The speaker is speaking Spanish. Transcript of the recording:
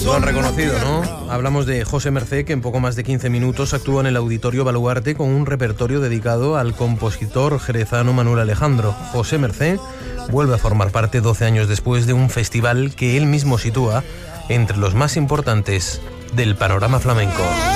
Lo han reconocido, ¿no? Hablamos de José Mercé, que en poco más de 15 minutos actúa en el Auditorio Baluarte con un repertorio dedicado al compositor jerezano Manuel Alejandro. José Mercé vuelve a formar parte 12 años después de un festival que él mismo sitúa entre los más importantes del panorama flamenco.